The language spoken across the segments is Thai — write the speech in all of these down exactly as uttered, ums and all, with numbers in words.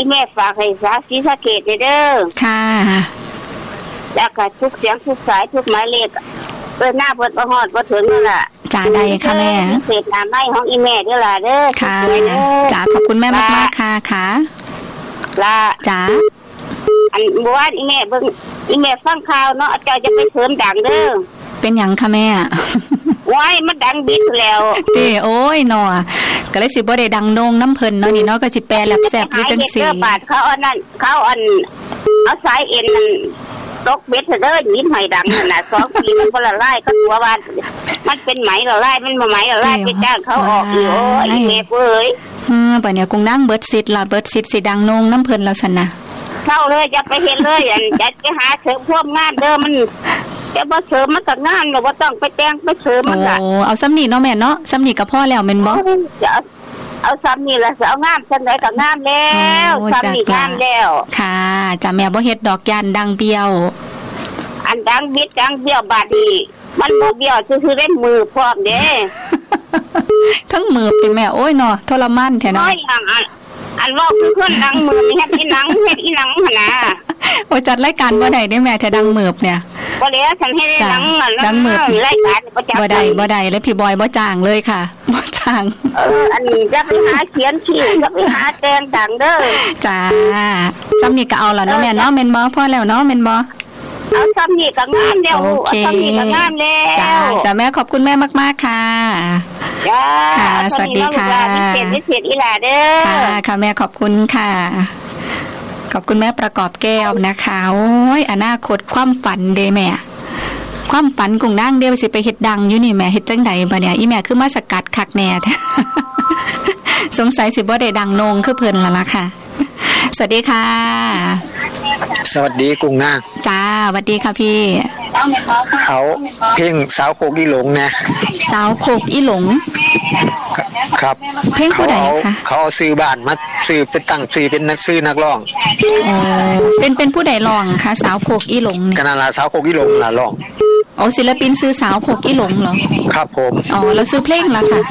ที่แม่ฝากให้สาวศรีสะเกษเด้อค่ะแล้วก็ทุกเสียงทุกสายทุกหมายเลขเปิดหน้าเปิดบ่ฮอดบ่ถึงนั่นล่ะจ้าได้ค่ะแม่เศษน้ำไม้ของอีแม่เด้อล่ะเด้อค่ะจ้าขอบคุณแม่มากๆค่ะค่ะล่ะจ้าอันบ่ว่าอีแม่เบิ่งอีแม่ฟังข่าวเนาะเจ้าจะไปเสริมดังเด้อเป็นหยังค่ะแม่ว้ายมันดังบิดแล้วเต้โอ้ยหนอก็เลยสิบ่ได้ดังโด่งน้ำเพิ่นเนาะนี่เนาะก็สิแปลแลบแซ่บอยู่จังซี่บาดเขาอันนั้นเขาอันเอาสายเอ็นนั่นตกเบ็ดเด้อยิ้มให้ดังนั่นน่ะสองปีมันบ่ละลายก็ตัวว่ามันเป็นไหมละลายมันบ่ไหมละลายไปจ้างเขาออกอยู่โอ้ยแม่เอ้ยเออบัดเนี้ยกุ้งนางเบิดสิทธิ์ล่ะเบิดสิทธิ์สิดังโด่งน้ำเพิ่นแล้วซั่นน่ะเข้าเลยจะไปเฮ็ดเลยอันจะไปหาเสริมพวกงานเด้อมันจะบ่เสริมมันก็งานแล้วบ่ต้องไปแต่งไปเสริมมันล่ะโอ้เอาซ้ำนี่เนาะแม่เนาะซ้ำนี่ก็พอแล้วแม่นบ่เอาซ้ำนี่ล่ะเอางามจังได๋ก็งามแล้วซ้ำนี่งามแล้วค่ะจ้ะแม่บ่เฮ็ดดอกยานดังเบี้ยวอันดังบิดดังเบี้ยวบาดนี้มันบ่เบี้ยวซื่อๆเล่นมือพร้อมเด้ทั้งมือติแม่โอ้ยเนาะทรมานแท้เนาะอันว่าคือคนดังมือเฮ็ดอีหนังเฮ็ดอีหนังหั่นน่ะโอ้จัดรายการบ่ได้เด้แม่ถ้าดังมือบเนี่ยบ่แล้วฉันให้ได้ดังดังมือบรายการบ่จ้างบ่ได้บ่ได้แล้วพี่บอยบ่จ้างเลยค่ะบ่จ้างเอออันนี้จะไปหาเขียนชื่อจะไปหาแต่งดังเด้อจ้าซ้ำนี่ก็เอาล่ะเนาะแม่เนาะแม่นบ่พอแล้วเนาะแม่นบ่เอาซ้ำนี่ก็งามแล้วเอาซ้ำนี่ก็งามแล้วจ้าจ้าแม่ขอบคุณแม่มากๆค่ะจ้าค่ะสวัสดีค่ะพิเศษพิเศษอีหล่าเด้อค่ะค่ะแม่ขอบคุณค่ะขอบคุณแม่ประกอบแก้วนะคะโอ้ยอนาคตความฝันเด้แม่ความฝันกุ้งนางเด้สิไปเฮ็ดดังอยู่นี่แม่เฮ็ดจังได๋บัดเนี่ยอีแม่คือมาสกัดคักแน่แท้สงสัยสิบ่ได้ดังโนงคือเพิ่นล่ะล่ะค่ะสวัสดีค่ะสวัสดีกุ้งนางจ้าสวัสดีค่ะพี่เอาเพลงสาวโคกอีหลงนะสาวโคกอีหลงครับเพลงผู้ใดคะเขาเอาซื้อบ้านมาซื้อเป็นตั้งซื้อเป็นนักซื้อนักร้องอ๋อเป็นเป็นผู้ใดร้องคะสาวโคกอีหลงนี่ก็นั่นล่ะสาวโคกอีหลงล่ะร้องอ๋อศิลปินซื้อสาวโคกอีหลงเหรอครับผมอ๋อเราซื้อเพลงละค่ะ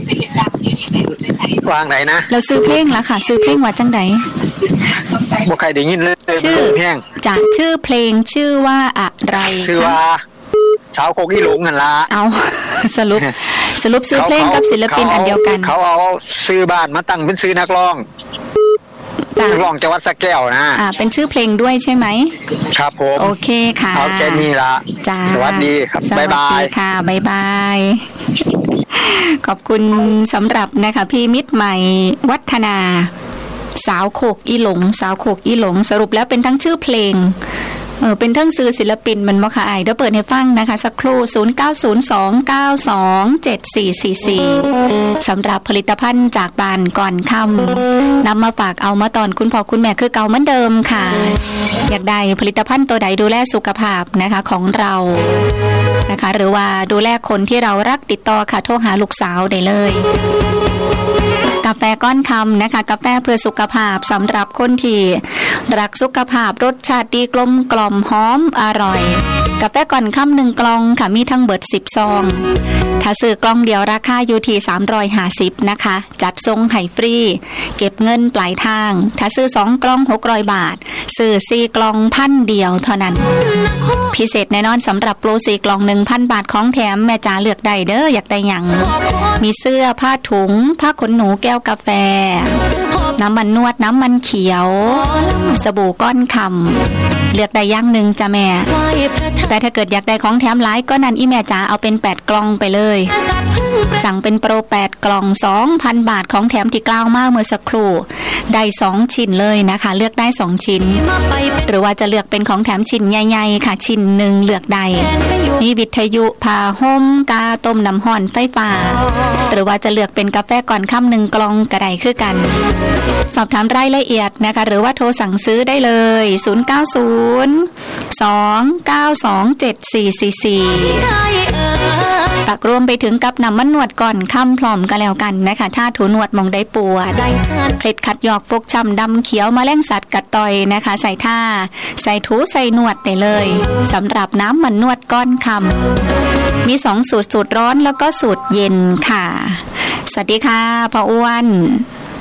วางไหนนะเราซื้อเพลงละค่ะซื้อเพลงว่าจังได๋บ่ใครได้ยินเลยชื่อเพลงจ้ะชื่อเพลงชื่อว่าอะไรชื่อว่าสาวโคกอีหลงนั่นล่ะเอาสรุปสรุปซื้อเพลงกับศิลปินอันเดียวกันเขาเอาซื้อบ้านมาตั้งเป็นซื้อนักร้องนักร้องจังหวัดสระแก้วนะอ่าเป็นชื่อเพลงด้วยใช่ไหมครับผมโอเคค่ะเอาแค่นี้ละจ้าสวัสดีครับบ๊ายบายค่ะบ๊ายบายขอบคุณสำหรับนะคะพี่มิตรใหม่วัฒนาสาวโคกอีหลงสาวโคกอีหลงสรุปแล้วเป็นทั้งชื่อเพลงเออเป็นทั้งซื้อศิลปินมันบ่ค่ะอ้ายเดี๋ยวเปิดให้ฟังนะคะสักครู่ศูนย์ เก้า ศูนย์ สอง เก้า สอง เจ็ด สี่ สี่ สี่สำหรับผลิตภัณฑ์จากบ้านก่อนค่ำนำมาฝากเอามาตอนคุณพ่อคุณแม่คือเก่าเหมือนเดิมค่ะอยากได้ผลิตภัณฑ์ตัวใดดูแลสุขภาพนะคะของเรานะคะหรือว่าดูแลคนที่เรารักติดต่อค่ะโทรหาลูกสาวได้เลยกาแฟก้อนคำนะคะกาแฟเพื่อสุขภาพสำหรับคนที่รักสุขภาพรสชาติดีกลมกล่อมหอมอร่อยกาแฟก้อนคำหนึ่งกล่องค่ะมีทั้งเบิดสิบซองถ้าซื้อกล่องเดียวราคาอยู่ที่สามร้อยห้าสิบนะคะจัดส่งให้ฟรีเก็บเงินปลายทางถ้าซื้อสองกล่องหกร้อยบาทซื้อสี่กล่องพันเดียวเท่านั้นพิเศษแน่นอนสำหรับโปรสี่กล่อง หนึ่งพัน บาทของแถมแม่จ๋าเลือกได้เด้ออยากได้หยังมีเสื้อผ้าถุงผ้าขนหนูแก้วกาแฟน้ำมันนวดน้ำมันเขียวสบู่ก้อนคำเลือกได้อย่างหนึ่งจ้ะแม่แต่ถ้าเกิดอยากได้ของแถมหลายก็นั่นอีแม่จ๋าเอาเป็นแปดกล่องไปเลยสั่งเป็นโปรแปดกล่อง สองพัน บาทของแถมที่กล่าวมาเมื่อสักครู่ได้สองชิ้นเลยนะคะเลือกได้สองชิ้นหรือว่าจะเลือกเป็นของแถมชิ้นใหญ่ๆค่ะชิ้นหนึ่งเลือกได้มีวิทยุผ้าห่มกาต้มน้ำห้อนไฟฟ้าหรือว่าจะเลือกเป็นกาแฟก่อนค่ำหนึ่งกล่องก็ได้คือกันสอบถามรายละเอียดนะคะหรือว่าโทรสั่งซื้อได้เลยศูนย์ เก้า ศูนย์ สอง เก้า สอง เจ็ด สี่ สี่ สี่ปักรวมไปถึงกับน้ำมันนวดก่อนค่ำพร้อมกันแล้วกันนะคะถ้าถูนวดมองได้ปวดเคล็ดขัดหยอกฟกช้ำดำเขียวแมลงสัตว์กัดต่อยนะคะใส่ท่าใส่ถูใส่นวดได้เลยสำหรับน้ำมันนวดก้อนค่ำมีสองสูตรสูตรร้อนแล้วก็สูตรเย็นค่ะสวัสดีค่ะพ่ออ้วน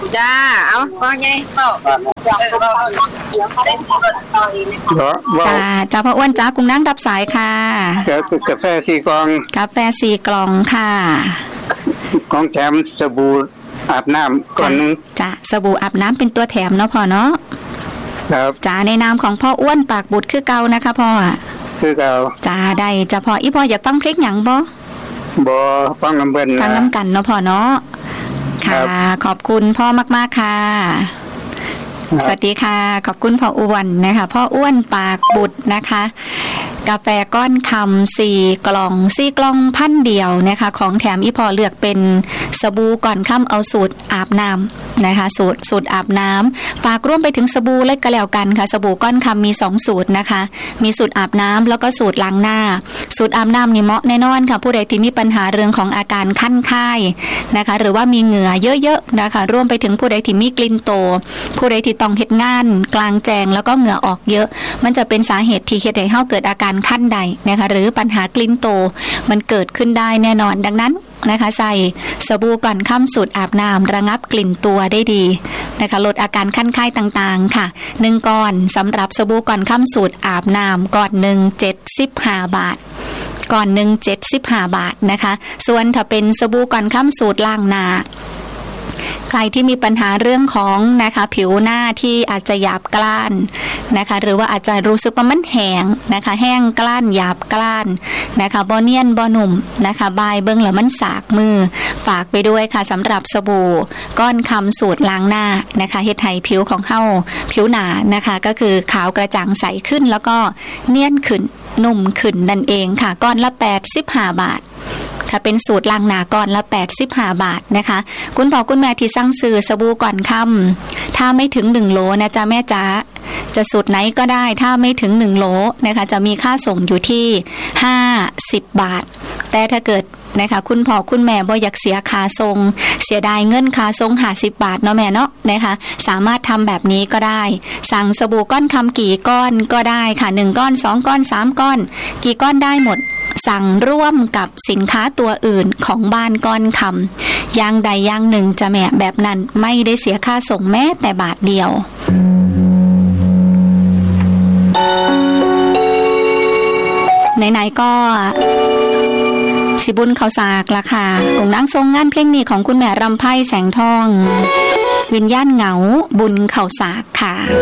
จ้าเอาพ่อใหญ่เป้าจ้าจ้าพ่ออ้วนจ้ากุ้งนั่งรับสายค่ะกาแฟสี่กล่องกาแฟสี่กล่องค่ะกล่องแถมสบู่อาบน้ำก่อนนึงจ้าสบู่อาบน้ำเป็นตัวแถมเนาะพ่อเนาะครับจ้าในนามของพ่ออ้วนปากบุตรคือเก่านะคะพ่อคือเก่าจ้าได้จ้าพ่ออีพ่ออยากฟังเพลงหยังบ่บ่ฟังน้ำเบิ้ลฟังน้ำกันเนาะพ่อเนาะค่ะขอบคุณพ่อมากๆค่ะสวัสดีค่ะขอบคุณพ่ออ้วนนะคะพ่ออ้วนปากบุตรนะคะกาแฟก้อนคำสี่กล่องสี่กล่องพันเดียวนะคะของแถมอีพอเลือกเป็นสบู่ก่อนค่ำเอาสูตรอาบน้ำนะคะสูตรสูตรอาบน้ำฝากร่วมไปถึงสบู่เล็กก็แล้วกันค่ะสบู่ก้อนคำมีสองสูตรนะคะมีสูตรอาบน้ำแล้วก็สูตรล้างหน้าสูตรอาบน้ำนี่เหมาะแน่นอนค่ะผู้ใดที่มีปัญหาเรื่องของอาการคั้นค่ายนะคะหรือว่ามีเหงื่อเยอะๆนะคะร่วมไปถึงผู้ใดที่มีกลิ่นโตผู้ใดที่ต้องเฮ็ดงานกลางแจ้งแล้วก็เหงื่อออกเยอะมันจะเป็นสาเหตุที่เฮ็ดให้เฮาเกิดอาการคั้นใดนะคะหรือปัญหากลิ่นโตมันเกิดขึ้นได้แน่นอนดังนั้นนะคะใส่สบู่ก่อนค่ำสูตรอาบน้ำระงับกลิ่นตัวได้ดีนะคะลดอาการคั้นไข้ต่างๆค่ะหนึ่งก้อนสำหรับสบู่ก่อนค่ำสูตรอาบน้ำก้อนหนึ่งเจ็ดสิบห้าบาทก้อนหนึ่งเจ็ดสิบห้าบาทนะคะส่วนถ้าเป็นสบู่ก่อนค่ำสูตรล้างหน้าใครที่มีปัญหาเรื่องของนะคะผิวหน้าที่อาจจะหยาบกร้านนะคะหรือว่าอาจจะรู้สึกว่ามันแห้งนะคะแห้งกร้านหยาบกร้านนะคะบ่เนียนบ่หนุ่มนะคะบายเบิ่งแล้วมันสากมือฝากไปด้วยค่ะสำหรับสบู่ก้อนคำสูตรล้างหน้านะคะเฮ็ดให้ผิวของเฮาผิวหนานะคะก็คือขาวกระจ่างใสขึ้นแล้วก็เนียนขึ้นนุ่มขึ้นนั่นเองค่ะก้อนละแปดสิบห้าบาทถ้าเป็นสูตรล้างหน้าก่อนละแปดสิบห้าบาทนะคะคุณพ่อคุณแม่ที่สั่งซื้อสบู่ก่อนค่ำถ้าไม่ถึงหนึ่งโลนะจ๊ะแม่จ๋าจะสูตรไหนก็ได้ถ้าไม่ถึงหนึ่งโลนะคะจะมีค่าส่งอยู่ที่ห้าสิบบาทแต่ถ้าเกิดนะคะคุณพ่อคุณแม่บ่อยากเสียค่าส่งเสียดายเงินค่าส่งห้าสิบบาทเนาะแม่เนาะนะคะสามารถทำแบบนี้ก็ได้สั่งสบู่ก้อนคำกี่ก้อนก็ได้ค่ะหนึ่งก้อนสองก้อนสามก้อนกี่ก้อนได้หมดสั่งร่วมกับสินค้าตัวอื่นของบ้านก้อนคำอย่างใดอย่างหนึ่งจะแม่แบบนั้นไม่ได้เสียค่าส่งแม้แต่บาทเดียวไหนๆก็สิบุญเขาสากละค่ะกงนั่งทรงงานเพลงนี้ของคุณแม่รำไพแสงทองวิญญาณเหงาบุญเขาสากค่ะ